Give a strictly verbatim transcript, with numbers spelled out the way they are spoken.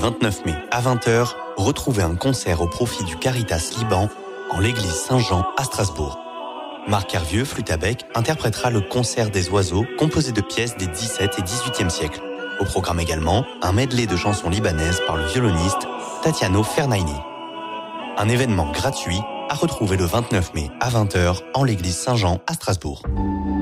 vingt-neuf mai à vingt heures, retrouvez un concert au profit du Caritas Liban en l'église Saint-Jean à Strasbourg. Marc Hervieux, flûte à bec, interprétera le Concert des oiseaux composé de pièces des dix-septième et dix-huitième siècles. Au programme également, un medley de chansons libanaises par le violoniste Tatiano Fernaini. Un événement gratuit à retrouver le vingt-neuf mai à vingt heures en l'église Saint-Jean à Strasbourg.